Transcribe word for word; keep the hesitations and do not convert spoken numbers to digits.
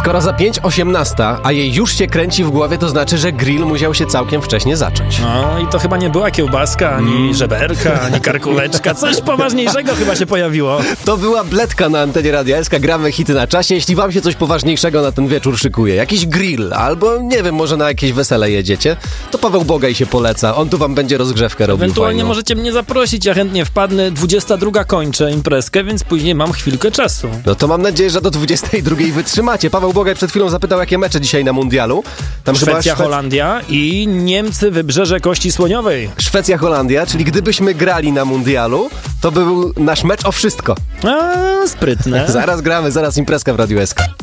Skoro za pięć osiemnasta, a jej już się kręci w głowie, to znaczy, że grill musiał się całkiem wcześnie zacząć. No i to chyba nie była kiełbaska, ani mm. żeberka, ani karkuleczka. Coś poważniejszego chyba się pojawiło. To była Bledka na antenie Radia S K. Gramy hity na czasie. Jeśli wam się coś poważniejszego na ten wieczór szykuje, jakiś grill, albo nie wiem, może na jakieś wesele jedziecie, to Paweł Bogaj się poleca. On tu wam będzie rozgrzewkę robił. Ewentualnie fajną. Możecie mnie zaprosić, ja chętnie wpadnę. dwudziesta druga kończę imprezkę, więc później mam chwilkę czasu. No to mam nadzieję, że do dwudziestej drugiej wytrzymacie. Paweł Bogaj przed chwilą zapytał, jakie mecze dzisiaj na mundialu. Tam Szwecja, Szwe... Holandia i Niemcy, Wybrzeże Kości Słoniowej. Szwecja, Holandia, czyli gdybyśmy grali na mundialu, to był nasz mecz o wszystko. A, sprytne. Zaraz gramy, zaraz imprezka w Radiu S K.